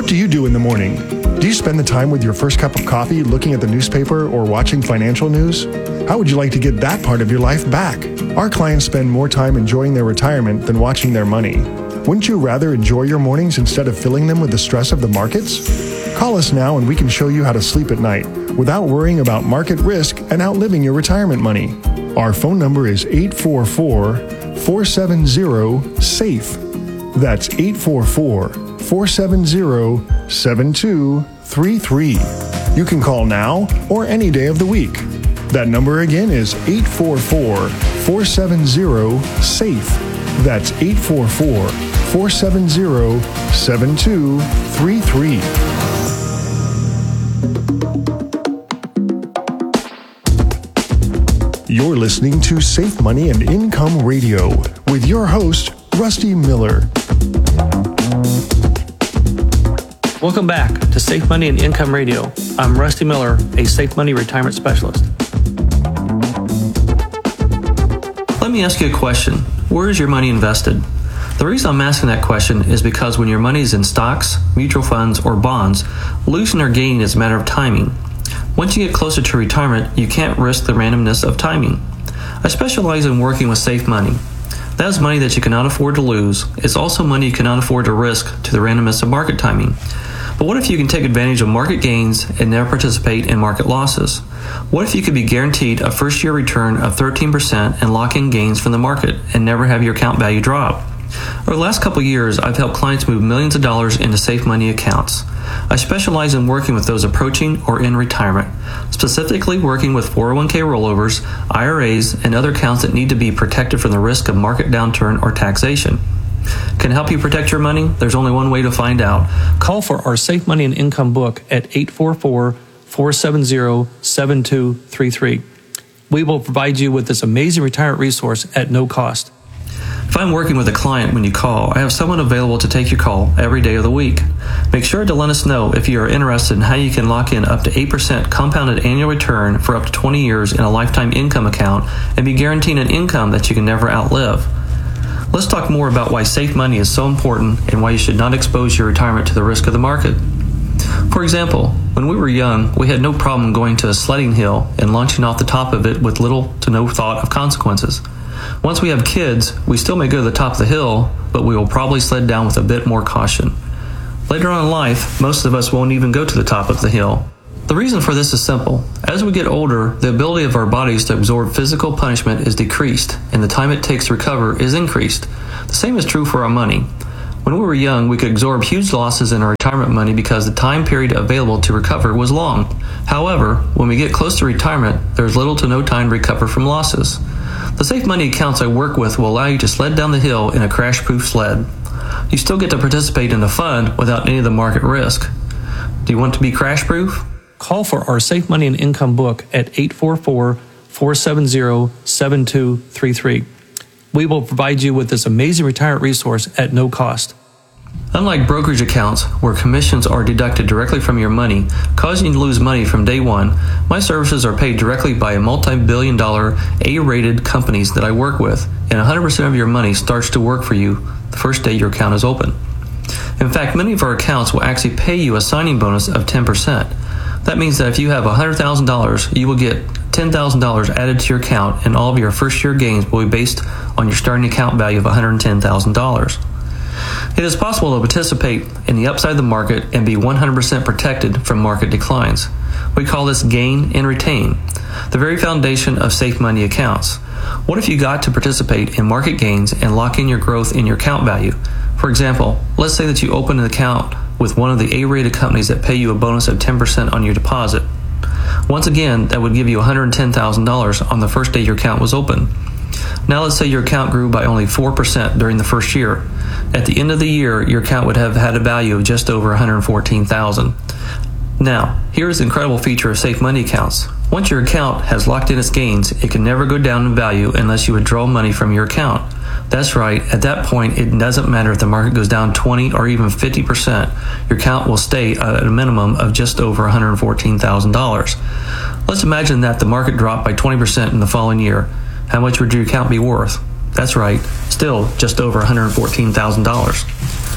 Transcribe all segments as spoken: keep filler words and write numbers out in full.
What do you do in the morning? Do you spend the time with your first cup of coffee looking at the newspaper or watching financial news? How would you like to get that part of your life back? Our clients spend more time enjoying their retirement than watching their money. Wouldn't you rather enjoy your mornings instead of filling them with the stress of the markets? Call us now and we can show you how to sleep at night without worrying about market risk and outliving your retirement money. Our phone number is eight four four, four seven zero, SAFE. That's eight four four, four seven zero, seven two three three. You can call now or any day of the week. That number again is eight four four, four seven zero, SAFE. That's eight four four, four seven zero, seven two three three. You're listening to Safe Money and Income Radio with your host, Rusty Miller. Welcome back to Safe Money and Income Radio. I'm Rusty Miller, a Safe Money Retirement Specialist. Let me ask you a question. Where is your money invested? The reason I'm asking that question is because when your money is in stocks, mutual funds, or bonds, losing or gaining is a matter of timing. Once you get closer to retirement, you can't risk the randomness of timing. I specialize in working with safe money. That is money that you cannot afford to lose. It's also money you cannot afford to risk to the randomness of market timing. But what if you can take advantage of market gains and never participate in market losses? What if you could be guaranteed a first-year return of thirteen percent and lock in gains from the market and never have your account value drop? Over the last couple of years, I've helped clients move millions of dollars into safe money accounts. I specialize in working with those approaching or in retirement, specifically working with four oh one k rollovers, I R As, and other accounts that need to be protected from the risk of market downturn or taxation. Can I help you protect your money? There's only one way to find out. Call for our Safe Money and Income book at eight four four, four seven zero, seven two three three. We will provide you with this amazing retirement resource at no cost. If I'm working with a client when you call, I have someone available to take your call every day of the week. Make sure to let us know if you are interested in how you can lock in up to eight percent compounded annual return for up to twenty years in a lifetime income account and be guaranteeing an income that you can never outlive. Let's talk more about why safe money is so important and why you should not expose your retirement to the risk of the market. For example, when we were young, we had no problem going to a sledding hill and launching off the top of it with little to no thought of consequences. Once we have kids, we still may go to the top of the hill, but we will probably sled down with a bit more caution. Later on in life, most of us won't even go to the top of the hill. The reason for this is simple. As we get older, the ability of our bodies to absorb physical punishment is decreased, and the time it takes to recover is increased. The same is true for our money. When we were young, we could absorb huge losses in our retirement money because the time period available to recover was long. However, when we get close to retirement, there's little to no time to recover from losses. The safe money accounts I work with will allow you to sled down the hill in a crash-proof sled. You still get to participate in the fun without any of the market risk. Do you want to be crash-proof? Call for our Safe Money and Income book at eight four four, four seven zero, seven two three three. We will provide you with this amazing retirement resource at no cost. Unlike brokerage accounts, where commissions are deducted directly from your money, causing you to lose money from day one, my services are paid directly by a multi-billion dollar A-rated companies that I work with, and one hundred percent of your money starts to work for you the first day your account is open. In fact, many of our accounts will actually pay you a signing bonus of ten percent. That means that if you have one hundred thousand dollars, you will get ten thousand dollars added to your account, and all of your first-year gains will be based on your starting account value of one hundred ten thousand dollars. It is possible to participate in the upside of the market and be one hundred percent protected from market declines. We call this gain and retain, the very foundation of safe money accounts. What if you got to participate in market gains and lock in your growth in your account value? For example, let's say that you open an account with one of the A-rated companies that pay you a bonus of ten percent on your deposit. Once again, that would give you one hundred ten thousand dollars on the first day your account was open. Now let's say your account grew by only four percent during the first year. At the end of the year, your account would have had a value of just over one hundred fourteen thousand dollars. Now, here's the incredible feature of safe money accounts. Once your account has locked in its gains, it can never go down in value unless you withdraw money from your account. That's right, at that point, it doesn't matter if the market goes down twenty or even fifty percent. Your account will stay at a minimum of just over one hundred fourteen thousand dollars. Let's imagine that the market dropped by twenty percent in the following year. How much would your account be worth? That's right, still just over one hundred fourteen thousand dollars.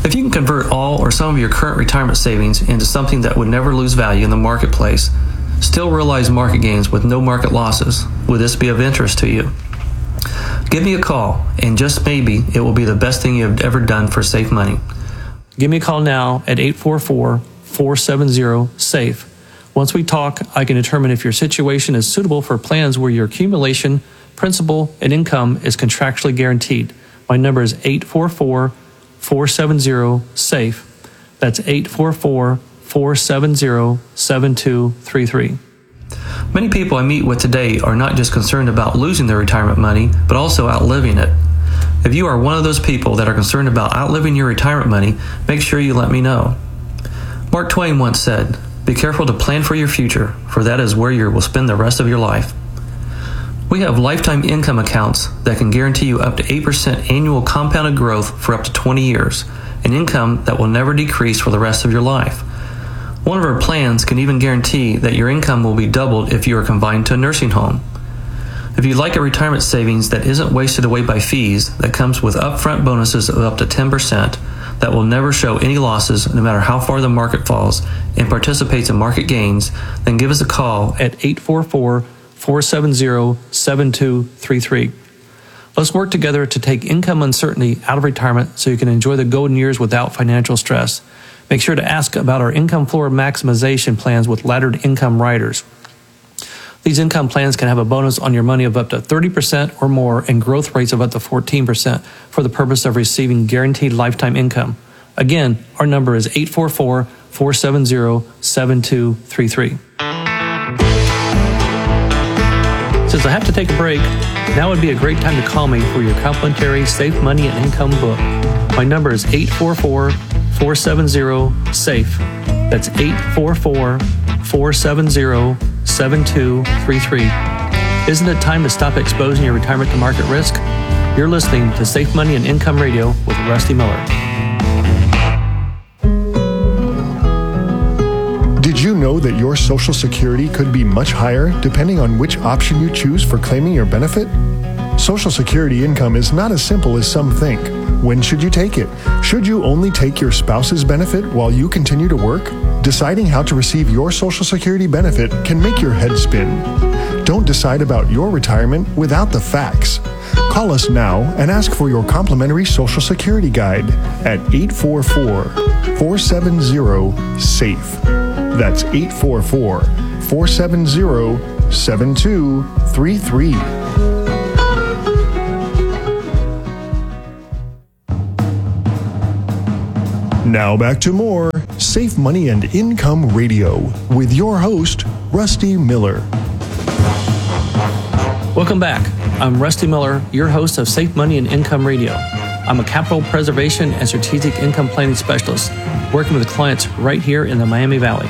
If you can convert all or some of your current retirement savings into something that would never lose value in the marketplace, still realize market gains with no market losses, would this be of interest to you? Give me a call, and just maybe it will be the best thing you have ever done for Safe Money. Give me a call now at eight four four, four seven zero, SAFE. Once we talk, I can determine if your situation is suitable for plans where your accumulation, principal, and income is contractually guaranteed. My number is eight four four, four seven zero, SAFE. That's eight four four, four seven zero, seven two three three. Many people I meet with today are not just concerned about losing their retirement money, but also outliving it. If you are one of those people that are concerned about outliving your retirement money, make sure you let me know. Mark Twain once said, "Be careful to plan for your future, for that is where you will spend the rest of your life." We have lifetime income accounts that can guarantee you up to eight percent annual compounded growth for up to twenty years, an income that will never decrease for the rest of your life. One of our plans can even guarantee that your income will be doubled if you are confined to a nursing home. If you'd like a retirement savings that isn't wasted away by fees, that comes with upfront bonuses of up to ten percent, that will never show any losses no matter how far the market falls, and participates in market gains, then give us a call at eight four four, four seven zero, seven two three three. Let's work together to take income uncertainty out of retirement so you can enjoy the golden years without financial stress. Make sure to ask about our income floor maximization plans with laddered income riders. These income plans can have a bonus on your money of up to thirty percent or more and growth rates of up to fourteen percent for the purpose of receiving guaranteed lifetime income. Again, our number is eight four four, four seven zero, seven two three three. Since I have to take a break, now would be a great time to call me for your complimentary Safe Money and Income book. My number is eight four four, four seven zero, SAFE. That's eight four four, four seven zero, seven two three three. Isn't it time to stop exposing your retirement to market risk? You're listening to Safe Money and Income Radio with Rusty Miller. Did you know that your Social Security could be much higher depending on which option you choose for claiming your benefit? Social Security income is not as simple as some think. When should you take it? Should you only take your spouse's benefit while you continue to work? Deciding how to receive your Social Security benefit can make your head spin. Don't decide about your retirement without the facts. Call us now and ask for your complimentary Social Security guide at eight four four, four seven zero, SAFE. That's eight four four, four seven zero, seven two three three. Now back to more Safe Money and Income Radio with your host, Rusty Miller. Welcome back. I'm Rusty Miller, your host of Safe Money and Income Radio. I'm a capital preservation and strategic income planning specialist, working with clients right here in the Miami Valley.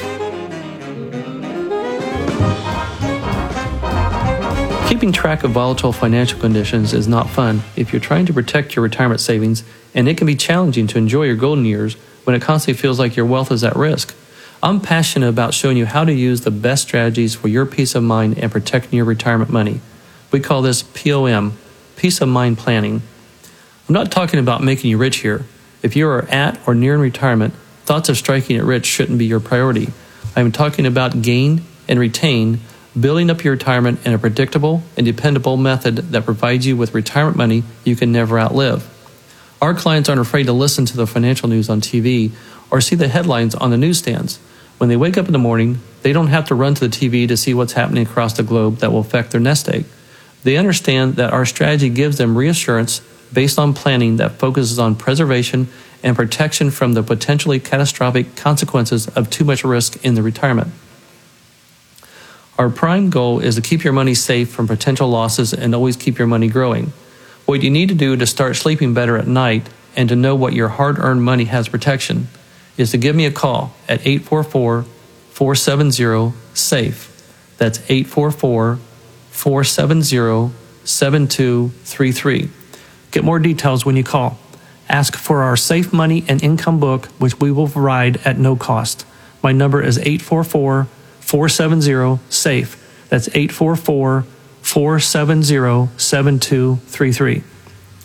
Keeping track of volatile financial conditions is not fun if you're trying to protect your retirement savings, and it can be challenging to enjoy your golden years when it constantly feels like your wealth is at risk. I'm passionate about showing you how to use the best strategies for your peace of mind and protecting your retirement money. We call this P O M, Peace of Mind Planning. I'm not talking about making you rich here. If you are at or near retirement, thoughts of striking it rich shouldn't be your priority. I'm talking about gain and retain, building up your retirement in a predictable and dependable method that provides you with retirement money you can never outlive. Our clients aren't afraid to listen to the financial news on T V or see the headlines on the newsstands. When they wake up in the morning, they don't have to run to the T V to see what's happening across the globe that will affect their nest egg. They understand that our strategy gives them reassurance based on planning that focuses on preservation and protection from the potentially catastrophic consequences of too much risk in the retirement. Our prime goal is to keep your money safe from potential losses and always keep your money growing. What you need to do to start sleeping better at night and to know what your hard-earned money has protection is to give me a call at eight four four, four seven zero, SAFE. That's eight four four, four seven zero, seven two three three. Get more details when you call. Ask for our Safe Money and Income book, which we will provide at no cost. My number is eight four four, four seven zero, SAFE. That's eight four four, four seven zero, seven two three three.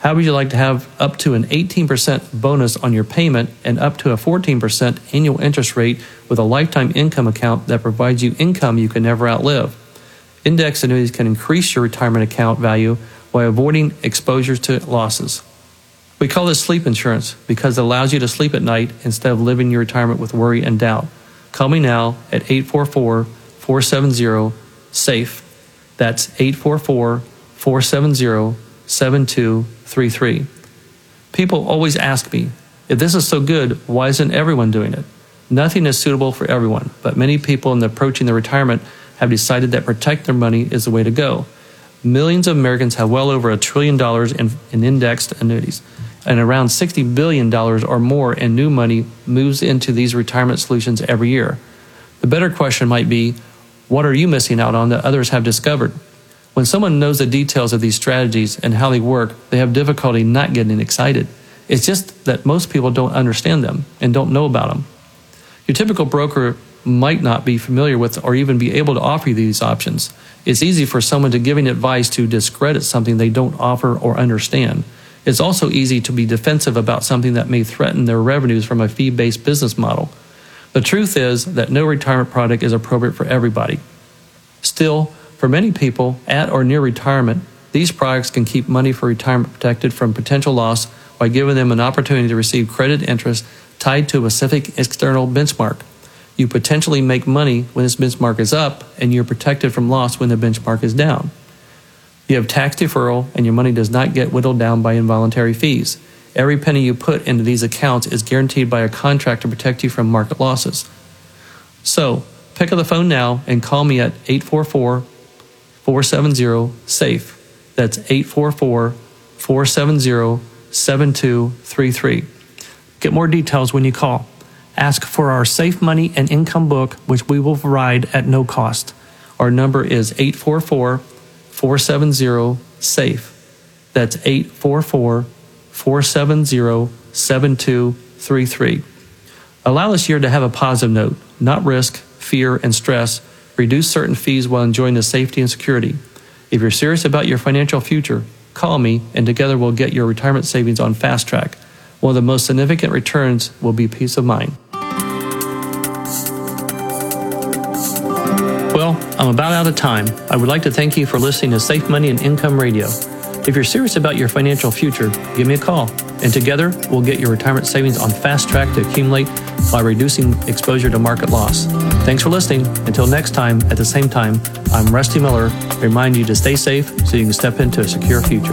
How would you like to have up to an eighteen percent bonus on your payment and up to a fourteen percent annual interest rate with a lifetime income account that provides you income you can never outlive? Index annuities can increase your retirement account value while avoiding exposure to losses. We call this sleep insurance because it allows you to sleep at night instead of living your retirement with worry and doubt. Call me now at eight four four, four seven zero, SAFE. That's eight four four, four seven zero, seven two three three. People always ask me, if this is so good, why isn't everyone doing it? Nothing is suitable for everyone, but many people in approaching their retirement have decided that protect their money is the way to go. Millions of Americans have well over a trillion dollars in, in indexed annuities, and around sixty billion dollars or more in new money moves into these retirement solutions every year. The better question might be, what are you missing out on that others have discovered? When someone knows the details of these strategies and how they work, they have difficulty not getting excited. It's just that most people don't understand them and don't know about them. Your typical broker might not be familiar with or even be able to offer you these options. It's easy for someone to giving advice to discredit something they don't offer or understand. It's also easy to be defensive about something that may threaten their revenues from a fee-based business model. The truth is that no retirement product is appropriate for everybody. Still, for many people at or near retirement, these products can keep money for retirement protected from potential loss by giving them an opportunity to receive credit interest tied to a specific external benchmark. You potentially make money when this benchmark is up, and you're protected from loss when the benchmark is down. You have tax deferral, and your money does not get whittled down by involuntary fees. Every penny you put into these accounts is guaranteed by a contract to protect you from market losses. So, pick up the phone now and call me at eight four four, four seven zero, SAFE. That's eight four four, four seven zero, seven two three three. Get more details when you call. Ask for our Safe Money and Income book, which we will provide at no cost. Our number is eight four four, four seven zero, SAFE. That's eight four four, four seven zero, seven two three three. Allow this year to have a positive note, not risk, fear, and stress. Reduce certain fees while enjoying the safety and security. If you're serious about your financial future, call me, and together we'll get your retirement savings on fast track. One of the most significant returns will be peace of mind. Well, I'm about out of time. I would like to thank you for listening to Safe Money and Income Radio. If you're serious about your financial future, give me a call, and together we'll get your retirement savings on fast track to accumulate by reducing exposure to market loss. Thanks for listening. Until next time, at the same time, I'm Rusty Miller, reminding you to stay safe so you can step into a secure future.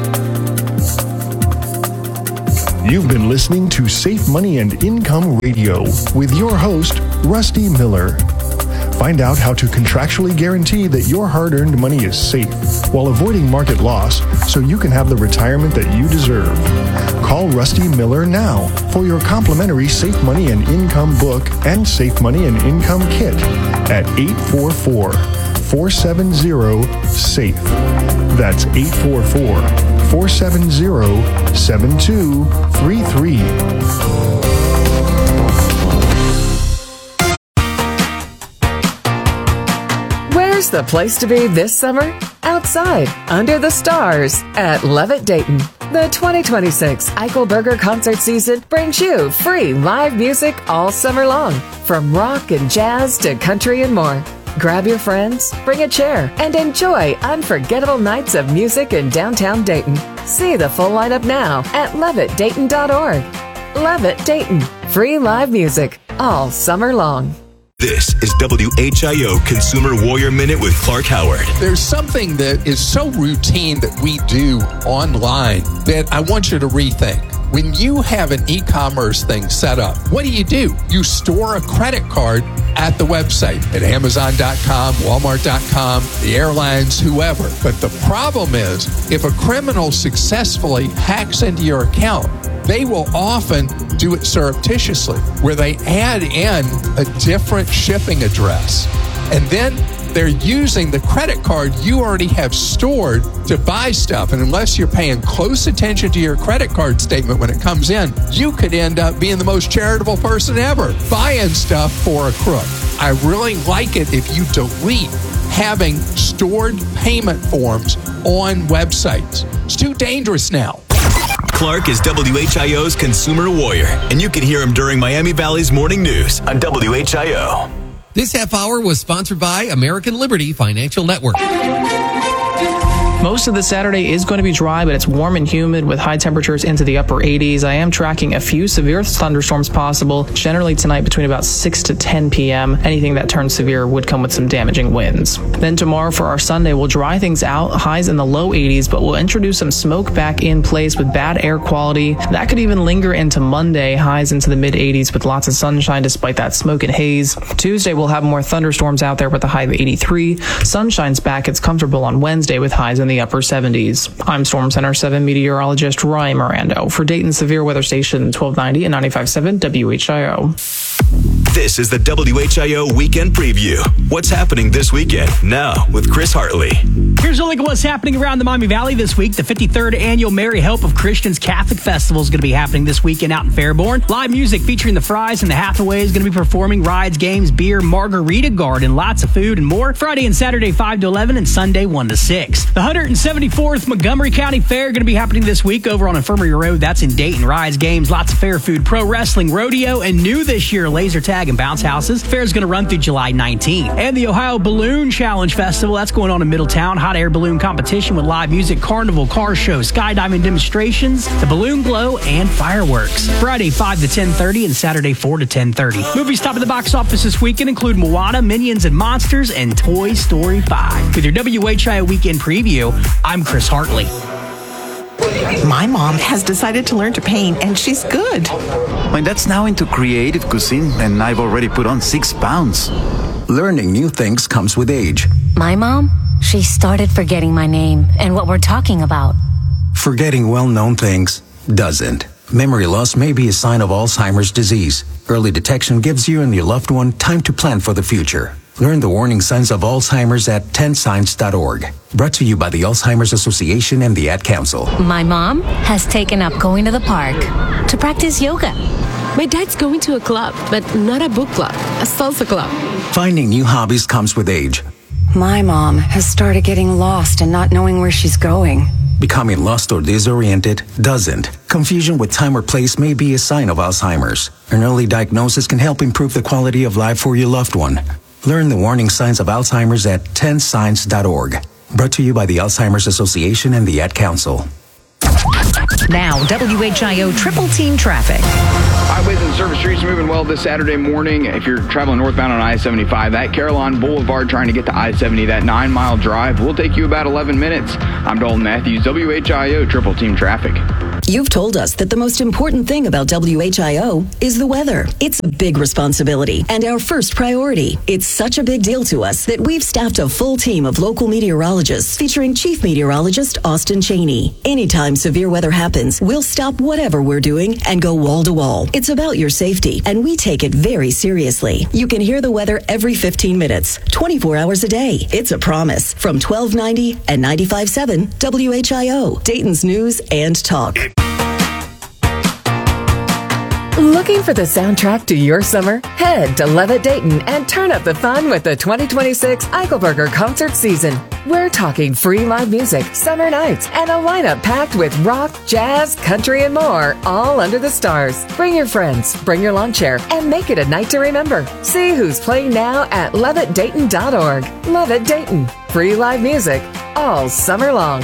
You've been listening to Safe Money and Income Radio with your host, Rusty Miller. Find out how to contractually guarantee that your hard-earned money is safe while avoiding market loss so you can have the retirement that you deserve. Call Rusty Miller now for your complimentary Safe Money and Income book and Safe Money and Income kit at eight four four, four seven zero, SAFE. That's eight four four, four seven zero, seven two three three. Where's the place to be this summer? Outside, under the stars, at Levitt Dayton. The twenty twenty-six Eichelberger concert season brings you free live music all summer long, from rock and jazz to country and more. Grab your friends, bring a chair, and enjoy unforgettable nights of music in downtown Dayton. See the full lineup now at levitt dayton dot org. Levitt Dayton, free live music all summer long. This is W H I O Consumer Warrior Minute with Clark Howard. There's something that is so routine that we do online that I want you to rethink. When you have an e-commerce thing set up, what do you do? You store a credit card at the website at amazon dot com, walmart dot com, the airlines, whoever. But the problem is, if a criminal successfully hacks into your account, they will often do it surreptitiously, where they add in a different shipping address. And then they're using the credit card you already have stored to buy stuff. And unless you're paying close attention to your credit card statement when it comes in, you could end up being the most charitable person ever, buying stuff for a crook. I really like it if you delete having stored payment forms on websites. It's too dangerous now. Clark is W H I O's consumer warrior, and you can hear him during Miami Valley's morning news on W H I O. This half hour was sponsored by American Liberty Financial Network. Most of the Saturday is going to be dry, but it's warm and humid with high temperatures into the upper eighties. I am tracking a few severe thunderstorms possible, generally tonight between about six to ten p.m. Anything that turns severe would come with some damaging winds. Then tomorrow for our Sunday, we'll dry things out, highs in the low eighties, but we'll introduce some smoke back in place with bad air quality. That could even linger into Monday, highs into the mid eighties with lots of sunshine despite that smoke and haze. Tuesday, we'll have more thunderstorms out there with a high of eighty-three. Sunshine's back. It's comfortable on Wednesday with highs in the upper seventies. I'm Storm Center seven meteorologist Ryan Mirando for Dayton Severe Weather Station twelve ninety and ninety-five point seven W H I O. This is the W H I O Weekend Preview. What's happening this weekend? Now with Chris Hartley. Here's a look at what's happening around the Miami Valley this week. The fifty-third Annual Mary Help of Christians Catholic Festival is going to be happening this weekend out in Fairborn. Live music featuring the Fries and the Hathaway is going to be performing. Rides, games, beer, margarita garden, lots of food and more. Friday and Saturday five to eleven and Sunday one to six. The one hundred seventy-fourth Montgomery County Fair going to be happening this week over on Infirmary Road. That's in Dayton. Rides, games, lots of fair food, pro wrestling, rodeo, and new this year, laser tag and bounce houses. Fair is going to run through July nineteenth. And the Ohio Balloon Challenge Festival, that's going on in Middletown. Hot air balloon competition with live music, carnival, car show, skydiving demonstrations, the balloon glow, and fireworks. Friday five to ten thirty and Saturday four to ten thirty. Movies top of the box office this weekend include Moana, Minions and Monsters, and Toy Story five. With your W H I O Weekend Preview, I'm Chris Hartley. My mom has decided to learn to paint, and she's good. My dad's now into creative cuisine, and I've already put on six pounds. Learning new things comes with age. My mom, she started forgetting my name and what we're talking about. Forgetting well-known things doesn't. Memory loss may be a sign of Alzheimer's disease. Early detection gives you and your loved one time to plan for the future. Learn the warning signs of Alzheimer's at ten signs dot org. Brought to you by the Alzheimer's Association and the Ad Council. My mom has taken up going to the park to practice yoga. My dad's going to a club, but not a book club, a salsa club. Finding new hobbies comes with age. My mom has started getting lost and not knowing where she's going. Becoming lost or disoriented doesn't. Confusion with time or place may be a sign of Alzheimer's. An early diagnosis can help improve the quality of life for your loved one. Learn the warning signs of Alzheimer's at ten signs dot org. Brought to you by the Alzheimer's Association and the Ad Council. Now, W H I O Triple Team Traffic. Highways and service streets moving well this Saturday morning. If you're traveling northbound on I seventy-five, that Caroline Boulevard trying to get to I seventy, that nine-mile drive will take you about eleven minutes. I'm Dalton Matthews, W H I O Triple Team Traffic. You've told us that the most important thing about W H I O is the weather. It's a big responsibility and our first priority. It's such a big deal to us that we've staffed a full team of local meteorologists featuring Chief Meteorologist Austin Cheney. Anytime severe weather happens, we'll stop whatever we're doing and go wall to wall. It's about your safety, and we take it very seriously. You can hear the weather every fifteen minutes, twenty-four hours a day. It's a promise from twelve ninety and ninety-five point seven W H I O, Dayton's News and Talk. Looking for the soundtrack to your summer? Head to Levitt Dayton and turn up the fun with the twenty twenty-six Eichelberger concert season. We're talking free live music, summer nights, and a lineup packed with rock, jazz, country, and more, all under the stars. Bring your friends, bring your lawn chair, and make it a night to remember. See who's playing now at levitt dayton dot org. Levitt Dayton. Free live music all summer long.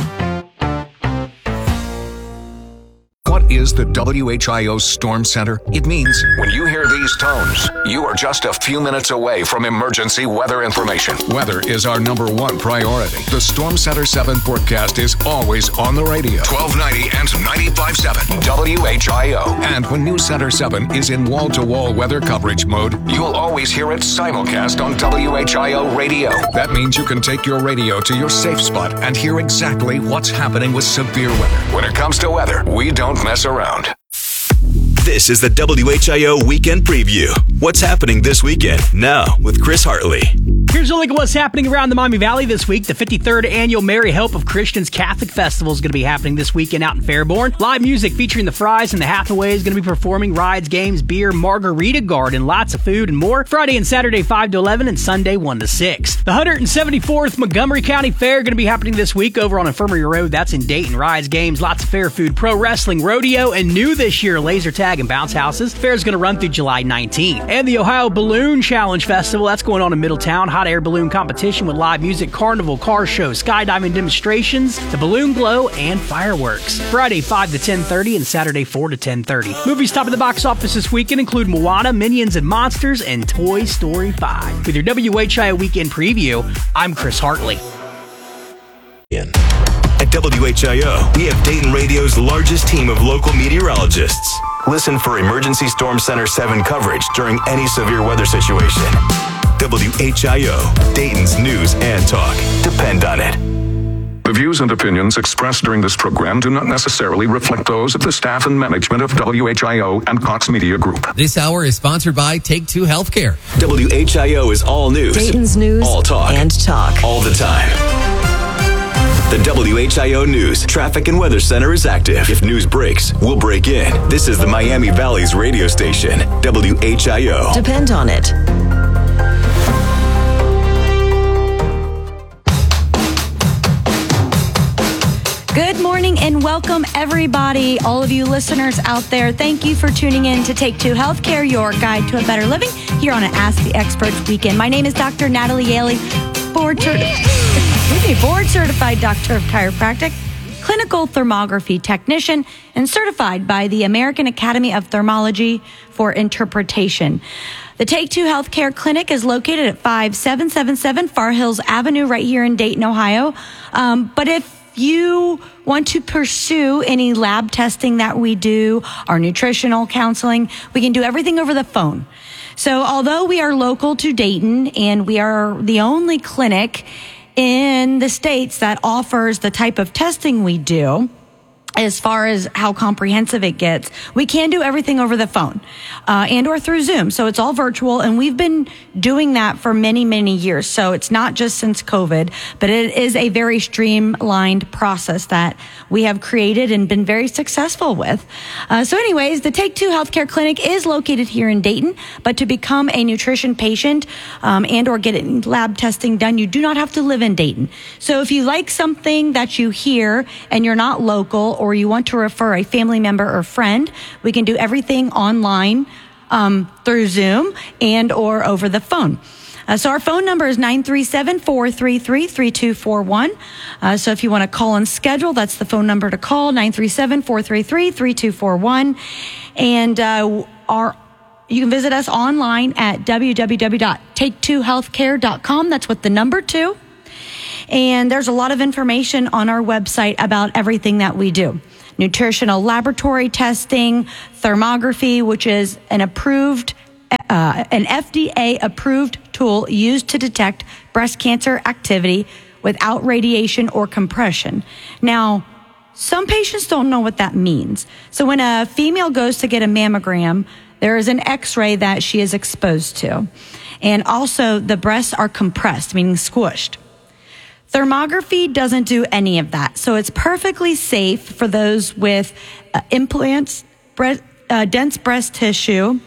What is the W H I O Storm Center? It means when you hear these tones, you are just a few minutes away from emergency weather information. Weather is our number one priority. The Storm Center seven forecast is always on the radio. twelve ninety and ninety-five point seven W H I O. And when News Center seven is in wall-to-wall weather coverage mode, you'll always hear it simulcast on W H I O radio. That means you can take your radio to your safe spot and hear exactly what's happening with severe weather. When it comes to weather, we don't mess around. This is the W H I O Weekend Preview. What's happening this weekend? Now with Chris Hartley. Here's a look at what's happening around the Miami Valley this week. The fifty-third Annual Mary Help of Christians Catholic Festival is going to be happening this weekend out in Fairborn. Live music featuring the Fries and the Hathaway is going to be performing rides, games, beer, margarita garden, lots of food and more. Friday and Saturday five to eleven and Sunday one to six. The one hundred seventy-fourth Montgomery County Fair going to be happening this week over on Infirmary Road. That's in Dayton. Rides, games, lots of fair food, pro wrestling, rodeo, and new this year, laser tag and bounce houses. Fair is going to run through July nineteenth. And the Ohio Balloon Challenge Festival, that's going on in Middletown. Hot air balloon competition with live music, carnival, car show, skydiving demonstrations, the balloon glow, and fireworks. Friday five to ten thirty and Saturday four to ten thirty. Movies top of the box office this weekend include Moana, Minions and Monsters, and Toy Story five. With your W H I O Weekend Preview, I'm Chris Hartley. At W H I O, we have Dayton Radio's largest team of local meteorologists. Listen for Emergency Storm Center seven coverage during any severe weather situation. W H I O, Dayton's news and talk. Depend on it. The views and opinions expressed during this program do not necessarily reflect those of the staff and management of W H I O and Cox Media Group. This hour is sponsored by Take Two Healthcare. W H I O is all news. Dayton's news all talk. and talk. All the time. The W H I O News Traffic and Weather Center is active. If news breaks, we'll break in. This is the Miami Valley's radio station, W H I O. Depend on it. Good morning and welcome, everybody, all of you listeners out there. Thank you for tuning in to Take Two Healthcare, your guide to a better living, here on an Ask the Experts weekend. My name is Doctor Natalie Yaley, board, certi- board certified doctor of chiropractic, clinical thermography technician, and certified by the American Academy of Thermology for interpretation. The Take Two Healthcare Clinic is located at five seven seven seven Far Hills Avenue right here in Dayton, Ohio. Um, but if you want to pursue any lab testing that we do, our nutritional counseling, we can do everything over the phone. So although we are local to Dayton and we are the only clinic in the states that offers the type of testing we do, as far as how comprehensive it gets, we can do everything over the phone uh, and or through Zoom. So it's all virtual, and we've been doing that for many, many years. So it's not just since COVID, but it is a very streamlined process that we have created and been very successful with. Uh, so anyways, the Take Two Healthcare Clinic is located here in Dayton, but to become a nutrition patient um, and or get lab testing done, you do not have to live in Dayton. So if you like something that you hear and you're not local, or you want to refer a family member or friend, we can do everything online um, through Zoom and or over the phone. Uh, so our phone number is nine three seven, four three three, three two four one. Uh, so if you want to call and schedule, that's the phone number to call, nine three seven, four three three, three two four one. And uh, our you can visit us online at w w w dot take two healthcare dot com. That's with the number two. And there's a lot of information on our website about everything that we do. Nutritional laboratory testing, thermography, which is an approved, uh, an F D A approved tool used to detect breast cancer activity without radiation or compression. Now, some patients don't know what that means. So when a female goes to get a mammogram, there is an x-ray that she is exposed to. And also the breasts are compressed, meaning squished. Thermography doesn't do any of that. So it's perfectly safe for those with uh, implants, breast, uh, dense breast tissue,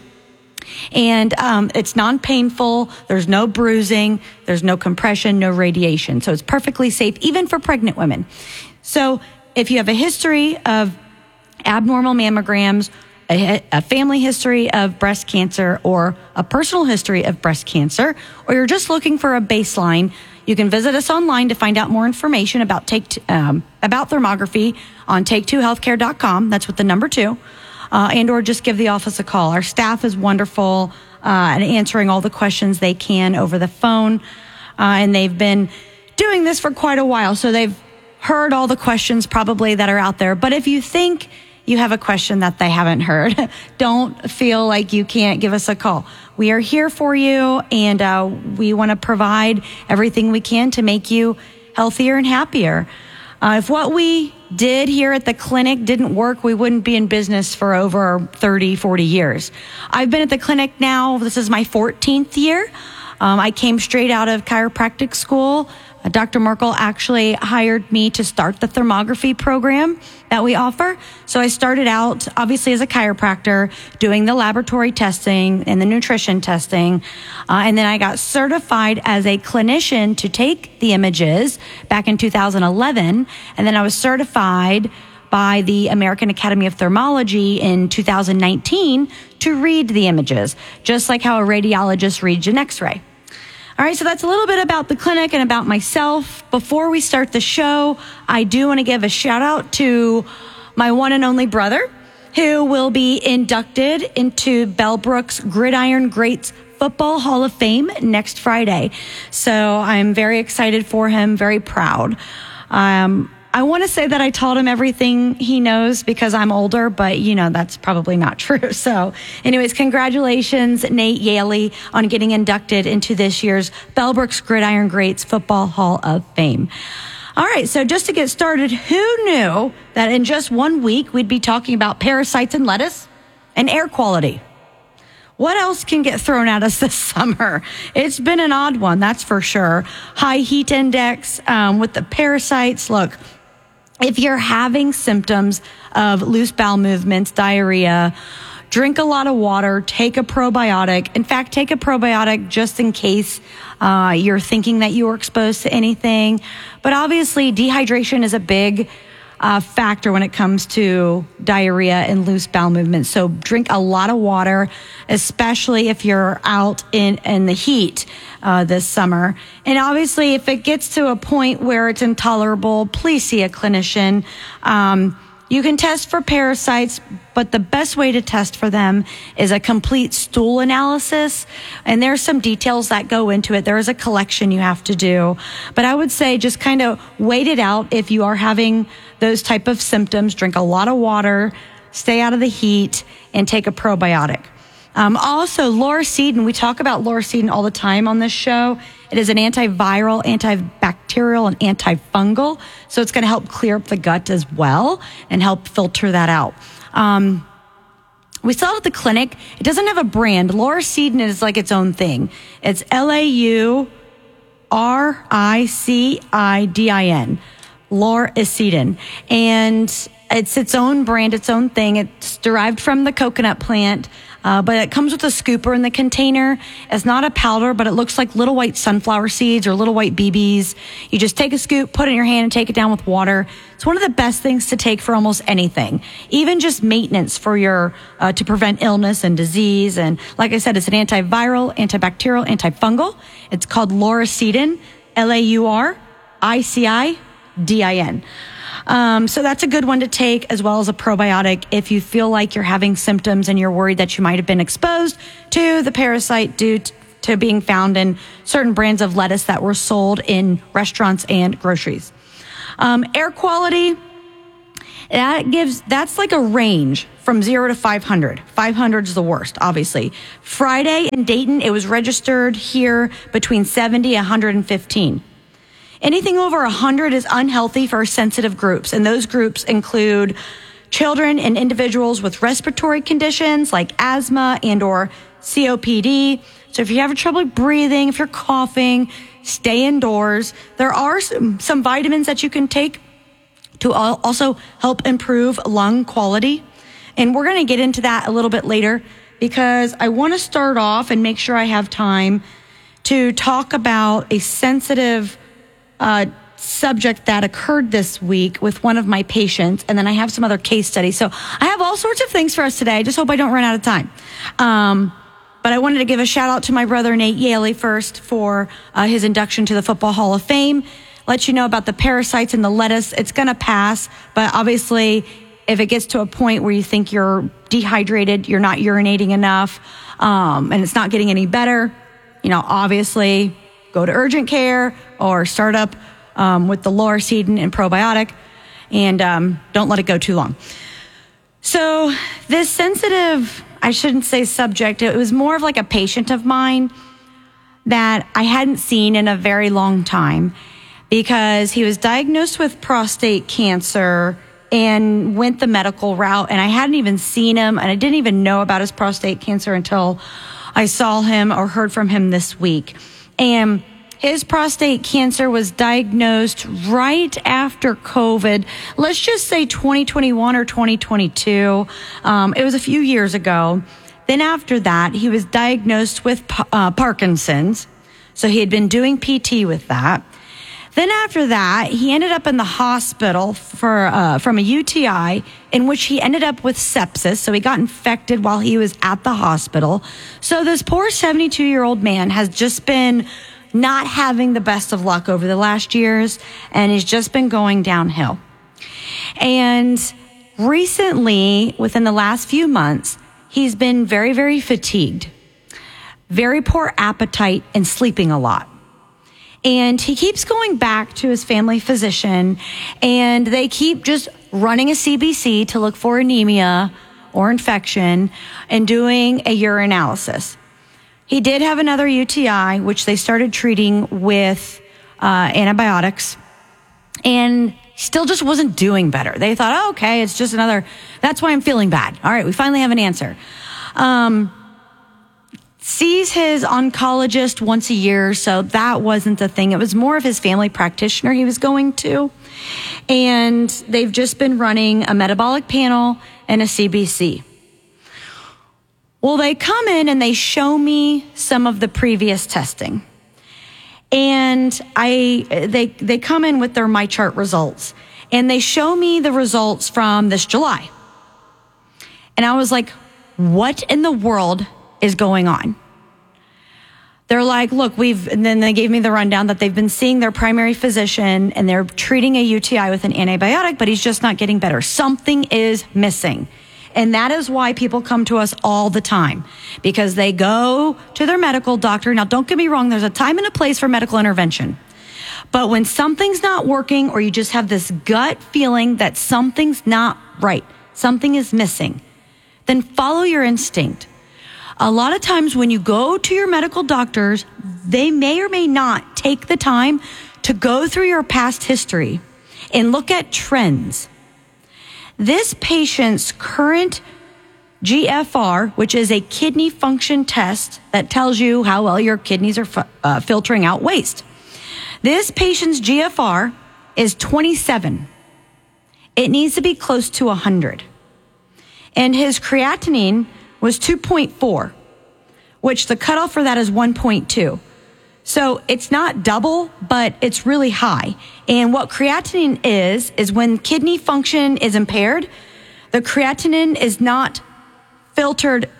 and um, it's non-painful. There's no bruising. There's no compression, no radiation. So it's perfectly safe, even for pregnant women. So if you have a history of abnormal mammograms, a, a family history of breast cancer, or a personal history of breast cancer, or you're just looking for a baseline, you can visit us online to find out more information about take t- um, about thermography on take two healthcare dot com. That's with the number two, uh, and or just give the office a call. Our staff is wonderful uh, at answering all the questions they can over the phone, uh, and they've been doing this for quite a while, so they've heard all the questions probably that are out there. But if you think you have a question that they haven't heard, don't feel like you can't give us a call. We are here for you, and uh, we want to provide everything we can to make you healthier and happier. Uh, if what we did here at the clinic didn't work, we wouldn't be in business for over thirty, forty years. I've been at the clinic now, this is my fourteenth year. Um, I came straight out of chiropractic school. Uh, Doctor Merkel actually hired me to start the thermography program that we offer. So I started out, obviously, as a chiropractor, doing the laboratory testing and the nutrition testing. Uh, and then I got certified as a clinician to take the images back in two thousand eleven. And then I was certified by the American Academy of Thermology in two thousand nineteen to read the images, just like how a radiologist reads an x-ray. All right, so that's a little bit about the clinic and about myself. Before we start the show, I do want to give a shout out to my one and only brother, who will be inducted into Bellbrook's Gridiron Greats Football Hall of Fame next Friday. So I'm very excited for him, very proud. Um, I want to say that I taught him everything he knows because I'm older, but, you know, that's probably not true. So anyways, congratulations, Nate Yaley, on getting inducted into this year's Bellbrook's Gridiron Greats Football Hall of Fame. All right, so just to get started, who knew that in just one week we'd be talking about parasites in lettuce and air quality? What else can get thrown at us this summer? It's been an odd one, that's for sure. High heat index um, with the parasites. Look, if you're having symptoms of loose bowel movements, diarrhea, drink a lot of water, take a probiotic. In fact, take a probiotic just in case uh, you're thinking that you were exposed to anything. But obviously, dehydration is a big uh, factor when it comes to diarrhea and loose bowel movements. So drink a lot of water, especially if you're out in, in the heat uh, this summer. And obviously, if it gets to a point where it's intolerable, please see a clinician. Um, You can test for parasites, but the best way to test for them is a complete stool analysis. And there's some details that go into it. There is a collection you have to do. But I would say just kind of wait it out if you are having those type of symptoms. Drink a lot of water, stay out of the heat, and take a probiotic. Um, also, Lauricidin. We talk about Lauricidin all the time on this show. It is an antiviral, antibacterial, and antifungal. So it's going to help clear up the gut as well and help filter that out. Um, we sell it at the clinic. It doesn't have a brand. Lauricidin is like its own thing. It's L A U R I C I D I N. Lauricidin. And it's its own brand, its own thing. It's derived from the coconut plant. Uh, but it comes with a scooper in the container. It's not a powder, but it looks like little white sunflower seeds or little white B Bs. You just take a scoop, put it in your hand, and take it down with water. It's one of the best things to take for almost anything, even just maintenance for your uh, to prevent illness and disease. And like I said, it's an antiviral, antibacterial, antifungal. It's called Lauricidin, L A U R I C I D I N. Um, so that's a good one to take, as well as a probiotic if you feel like you're having symptoms and you're worried that you might have been exposed to the parasite due t- to being found in certain brands of lettuce that were sold in restaurants and groceries. Um, air quality, that gives, that's like a range from zero to five hundred. five hundred is the worst, obviously. Friday in Dayton, it was registered here between seventy and one hundred fifteen. Anything over one hundred is unhealthy for sensitive groups, and those groups include children and individuals with respiratory conditions like asthma and or C O P D. So if you're having trouble breathing, if you're coughing, stay indoors. There are some, some vitamins that you can take to also help improve lung quality. And we're going to get into that a little bit later because I want to start off and make sure I have time to talk about a sensitive Uh, subject that occurred this week with one of my patients, and then I have some other case studies. So I have all sorts of things for us today. I just hope I don't run out of time. Um, but I wanted to give a shout out to my brother Nate Yaley first for uh, his induction to the Football Hall of Fame. Let you know about the parasites in the lettuce. It's going to pass, but obviously if it gets to a point where you think you're dehydrated, you're not urinating enough, um, and it's not getting any better, you know, obviously go to urgent care or start up um, with the Lauricidin and probiotic, and um, don't let it go too long. So this sensitive, I shouldn't say subject, it was more of like a patient of mine that I hadn't seen in a very long time because he was diagnosed with prostate cancer and went the medical route. And I hadn't even seen him, and I didn't even know about his prostate cancer until I saw him or heard from him this week. And his prostate cancer was diagnosed right after COVID. Let's just say twenty twenty-one or twenty twenty-two. Um, it was a few years ago. Then after that, he was diagnosed with uh, Parkinson's. So he had been doing P T with that. Then after that, he ended up in the hospital for uh, from a U T I in which he ended up with sepsis. So he got infected while he was at the hospital. So this poor seventy-two-year-old man has just been not having the best of luck over the last years, and he's just been going downhill. And recently, within the last few months, he's been very, very fatigued, very poor appetite, and sleeping a lot. And he keeps going back to his family physician, and they keep just running a C B C to look for anemia or infection and doing a urinalysis. He did have another U T I, which they started treating with uh, antibiotics, and still just wasn't doing better. They thought, oh, okay, it's just another, that's why I'm feeling bad. All right, we finally have an answer. Um, sees his oncologist once a year, so that wasn't the thing. It was more of his family practitioner he was going to. And they've just been running a metabolic panel and a C B C. Well, they come in and they show me some of the previous testing. And I, they, they come in with their MyChart results, and they show me the results from this July. And I was like, what in the world is going on? They're like, look, we've, and then they gave me the rundown that they've been seeing their primary physician and they're treating a U T I with an antibiotic, but he's just not getting better. Something is missing. And that is why people come to us all the time, because they go to their medical doctor. Now, don't get me wrong. There's a time and a place for medical intervention. But when something's not working, or you just have this gut feeling that something's not right, something is missing, then follow your instinct. A lot of times when you go to your medical doctors, they may or may not take the time to go through your past history and look at trends. This patient's current G F R, which is a kidney function test that tells you how well your kidneys are f- uh, filtering out waste. This patient's G F R is twenty-seven. It needs to be close to one hundred. And his creatinine was two point four, which the cutoff for that is one point two. So it's not double, but it's really high. And what creatinine is, is when kidney function is impaired, the creatinine is not filtered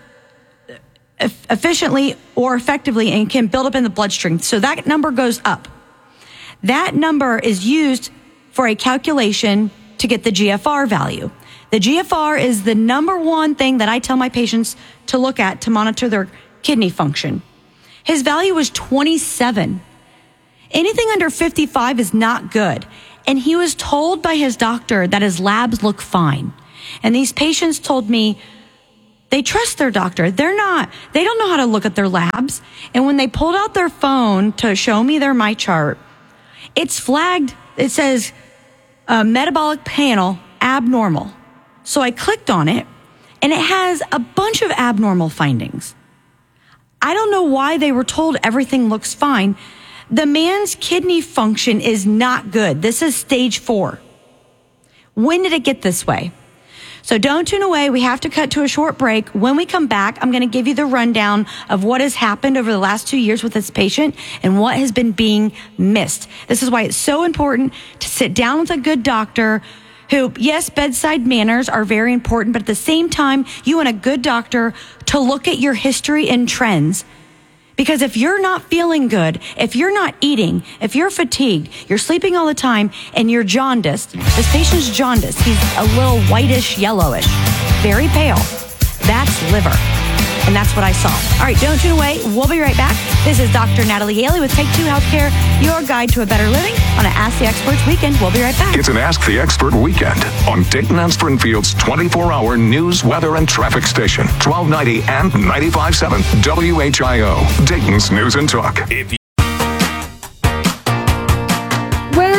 efficiently or effectively and can build up in the bloodstream. So that number goes up. That number is used for a calculation to get the G F R value. The G F R is the number one thing that I tell my patients to look at to monitor their kidney function. His value was twenty-seven. Anything under fifty-five is not good. And he was told by his doctor that his labs look fine. And these patients told me they trust their doctor. They're not, they don't know how to look at their labs. And when they pulled out their phone to show me their MyChart, it's flagged. It says uh, metabolic panel abnormal. So I clicked on it, and it has a bunch of abnormal findings. I don't know why they were told everything looks fine. The man's kidney function is not good. This is stage four. When did it get this way? So don't tune away. We have to cut to a short break. When we come back, I'm going to give you the rundown of what has happened over the last two years with this patient and what has been being missed. This is why it's so important to sit down with a good doctor who, yes, bedside manners are very important, but at the same time, you want a good doctor to look at your history and trends. Because if you're not feeling good, if you're not eating, if you're fatigued, you're sleeping all the time, and you're jaundiced, this patient's jaundiced, he's a little whitish, yellowish, very pale, that's liver. And that's what I saw. All right, don't tune away. We'll be right back. This is Doctor Natalie Haley with Take Two Healthcare, your guide to a better living on an Ask the Experts weekend. We'll be right back. It's an Ask the Expert weekend on Dayton and Springfield's twenty-four hour news, weather, and traffic station, twelve ninety and ninety-five point seven W H I O, Dayton's News and Talk. If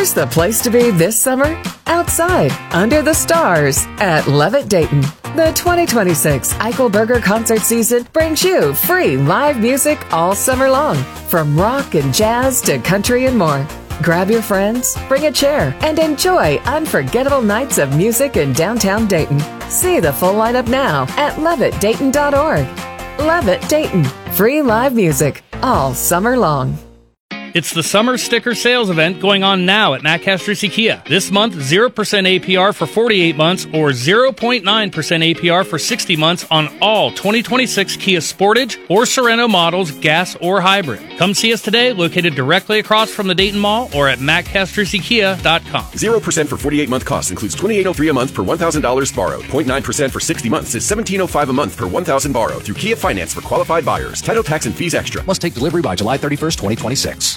Where's the place to be this summer? Outside, under the stars, at Levitt Dayton. The twenty twenty-six Eichelberger concert season brings you free live music all summer long, from rock and jazz to country and more. Grab your friends, bring a chair, and enjoy unforgettable nights of music in downtown Dayton. See the full lineup now at levitt dayton dot org. Levitt Dayton. Free live music all summer long. It's the summer sticker sales event going on now at Matt Castrucci Kia. This month, zero percent A P R for forty-eight months or zero point nine percent A P R for sixty months on all twenty twenty-six Kia Sportage or Sorento models, gas or hybrid. Come see us today, located directly across from the Dayton Mall or at matt castrucci kia dot com. zero percent for forty-eight month cost includes twenty-eight oh three a month per one thousand dollars borrowed. zero point nine percent for sixty months is seventeen oh five a month per one thousand dollars borrowed through Kia Finance for qualified buyers. Title, tax, and fees extra. Must take delivery by July thirty-first, twenty twenty-six.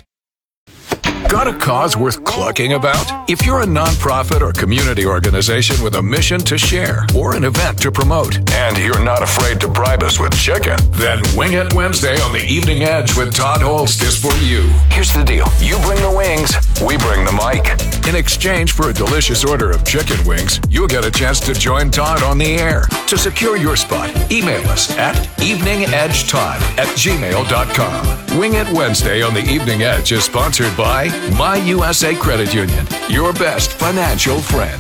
Got a cause worth clucking about? If you're a nonprofit or community organization with a mission to share or an event to promote, and you're not afraid to bribe us with chicken, then Wing It Wednesday on the Evening Edge with Todd Holst is for you. Here's the deal. You bring the wings, we bring the mic. In exchange for a delicious order of chicken wings, you'll get a chance to join Todd on the air. To secure your spot, email us at eveningedgetodd at gmail dot com. Wing It Wednesday on the Evening Edge is sponsored by My U S A Credit Union, your best financial friend.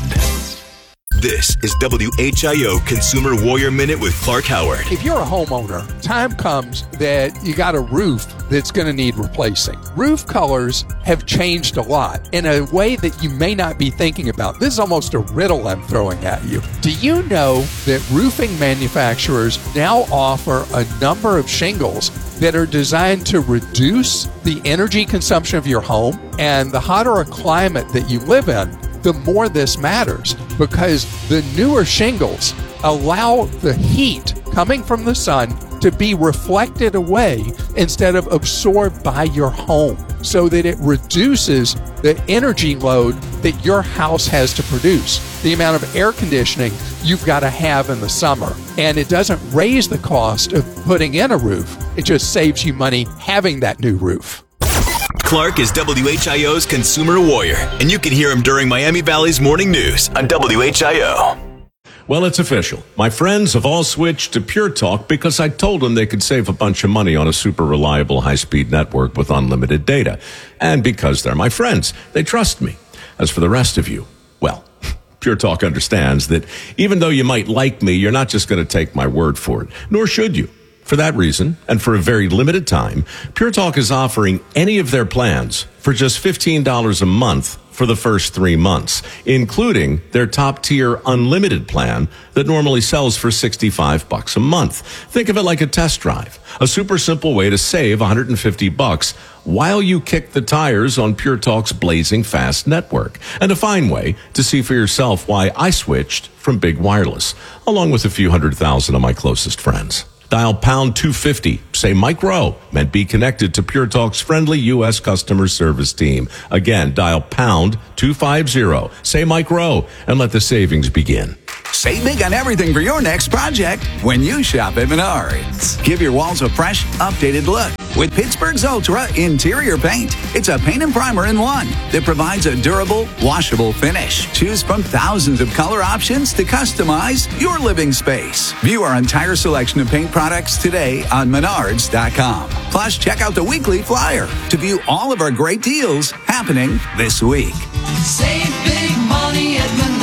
This is W H I O Consumer Warrior Minute with Clark Howard. If you're a homeowner, time comes that you got a roof that's going to need replacing. Roof colors have changed a lot in a way that you may not be thinking about. This is almost a riddle I'm throwing at you. Do you know that roofing manufacturers now offer a number of shingles that are designed to reduce the energy consumption of your home? And the hotter a climate that you live in, the more this matters, because the newer shingles allow the heat coming from the sun to be reflected away instead of absorbed by your home, so that it reduces the energy load that your house has to produce, the amount of air conditioning you've got to have in the summer. And it doesn't raise the cost of putting in a roof. It just saves you money having that new roof. Clark is W H I O's Consumer Warrior, and you can hear him during Miami Valley's Morning News on W H I O. Well, it's official. My friends have all switched to Pure Talk because I told them they could save a bunch of money on a super reliable high-speed network with unlimited data. And because they're my friends, they trust me. As for the rest of you, well, Pure Talk understands that even though you might like me, you're not just going to take my word for it, nor should you. For that reason, and for a very limited time, Pure Talk is offering any of their plans for just fifteen dollars a month for the first three months, including their top-tier unlimited plan that normally sells for sixty-five bucks a month. Think of it like a test drive, a super simple way to save one hundred fifty bucks while you kick the tires on Pure Talk's blazing fast network, and a fine way to see for yourself why I switched from Big Wireless, along with a few hundred thousand of my closest friends. Dial pound two fifty, say Mike Rowe, and be connected to Pure Talk's friendly U S customer service team. Again, dial pound two fifty, say Mike Rowe, and let the savings begin. Save big on everything for your next project when you shop at Menards. Give your walls a fresh, updated look with Pittsburgh's Ultra Interior Paint. It's a paint and primer in one that provides a durable, washable finish. Choose from thousands of color options to customize your living space. View our entire selection of paint products today on menards dot com. Plus, check out the weekly flyer to view all of our great deals happening this week. Save big money at Menards.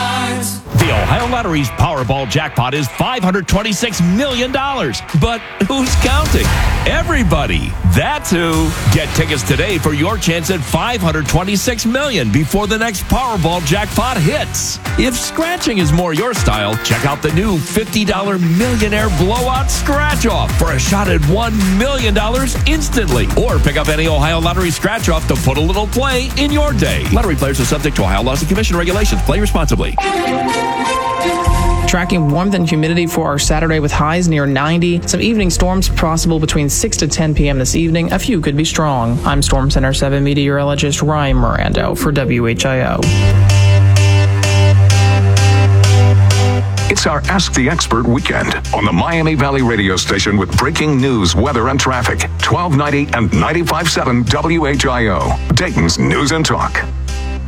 The Ohio Lottery's Powerball jackpot is five hundred twenty-six million dollars. But who's counting? Everybody. That's who. Get tickets today for your chance at five hundred twenty-six million dollars before the next Powerball jackpot hits. If scratching is more your style, check out the new fifty dollars Millionaire Blowout Scratch-Off for a shot at one million dollars instantly. Or pick up any Ohio Lottery Scratch-Off to put a little play in your day. Lottery players are subject to Ohio laws and commission regulations. Play responsibly. Tracking warmth and humidity for our Saturday with highs near ninety. Some evening storms possible between six to ten p.m. this evening. A few could be strong. I'm Storm Center seven meteorologist Ryan Mirando for W H I O. It's our Ask the Expert weekend on the Miami Valley radio station with breaking news, weather, and traffic. twelve ninety and ninety-five point seven W H I O, Dayton's News and Talk.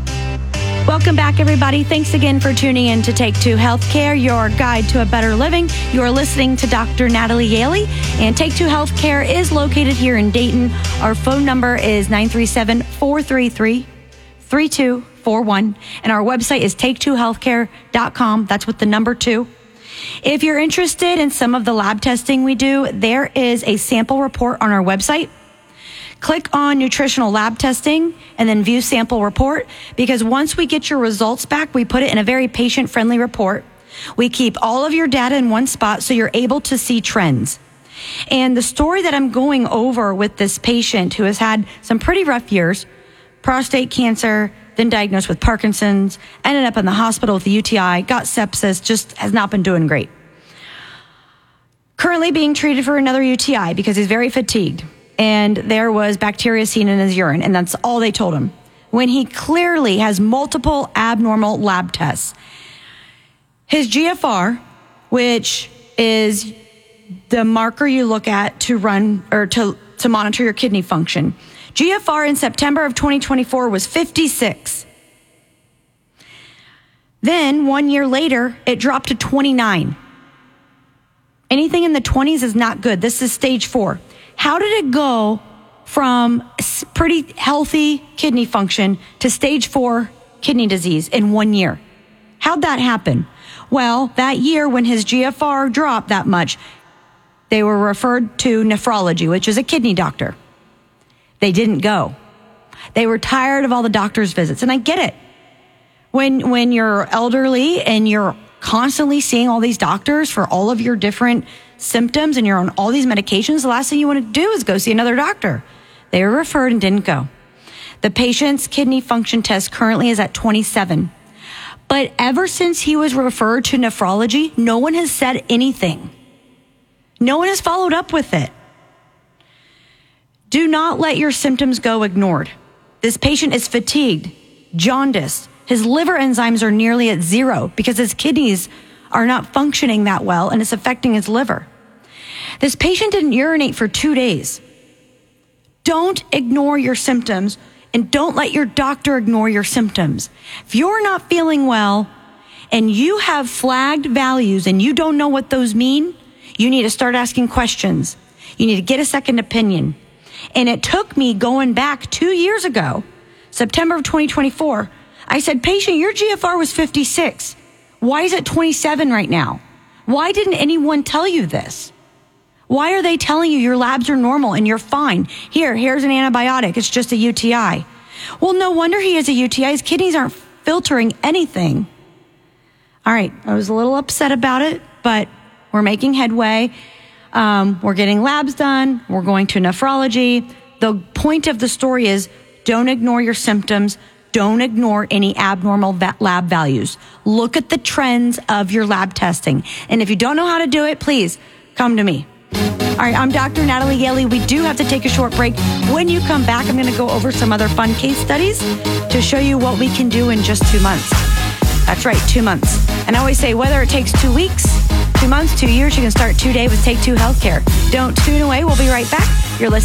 Welcome back, everybody. Thanks again for tuning in to Take Two Healthcare, your guide to a better living. You are listening to Doctor Natalie Yaley, and Take Two Healthcare is located here in Dayton. Our phone number is nine three seven, four three three, three two four one, and our website is take two healthcare dot com. That's with the number two. If you're interested in some of the lab testing we do, there is a sample report on our website. Click on nutritional lab testing and then view sample report, because once we get your results back, we put it in a very patient-friendly report. We keep all of your data in one spot so you're able to see trends. And the story that I'm going over with this patient who has had some pretty rough years, prostate cancer, then diagnosed with Parkinson's, ended up in the hospital with a U T I, got sepsis, just has not been doing great. Currently being treated for another U T I because he's very fatigued. And there was bacteria seen in his urine, and that's all they told him, when he clearly has multiple abnormal lab tests. His G F R, which is the marker you look at to run or to, to monitor your kidney function, G F R in September of twenty twenty-four was fifty-six. Then one year later, it dropped to twenty-nine. Anything in the twenties is not good. This is stage four. How did it go from pretty healthy kidney function to stage four kidney disease in one year? How'd that happen? Well, that year when his G F R dropped that much, they were referred to nephrology, which is a kidney doctor. They didn't go. They were tired of all the doctor's visits. And I get it. When, when you're elderly and you're constantly seeing all these doctors for all of your different symptoms and you're on all these medications, the last thing you want to do is go see another doctor. They were referred and didn't go. The patient's kidney function test currently is at twenty-seven. But ever since he was referred to nephrology, no one has said anything. No one has followed up with it. Do not let your symptoms go ignored. This patient is fatigued, jaundiced. His liver enzymes are nearly at zero because his kidneys are not functioning that well and it's affecting his liver. This patient didn't urinate for two days. Don't ignore your symptoms, and don't let your doctor ignore your symptoms. If you're not feeling well and you have flagged values and you don't know what those mean, you need to start asking questions. You need to get a second opinion. And it took me going back two years ago, September of twenty twenty-four, I said, patient, your G F R was fifty-six. Why is it twenty-seven right now? Why didn't anyone tell you this? Why are they telling you your labs are normal and you're fine? Here, here's an antibiotic. It's just a U T I. Well, no wonder he has a U T I. His kidneys aren't filtering anything. All right, I was a little upset about it, but we're making headway. Um, we're getting labs done. We're going to nephrology. The point of the story is don't ignore your symptoms. Don't ignore any abnormal va- lab values. Look at the trends of your lab testing. And if you don't know how to do it, please come to me. All right, I'm Doctor Natalie Yaley. We do have to take a short break. When you come back, I'm going to go over some other fun case studies to show you what we can do in just two months. That's right, two months. And I always say, whether it takes two weeks, two months, two years, you can start today with Take Two Healthcare. Don't tune away. We'll be right back. You're listening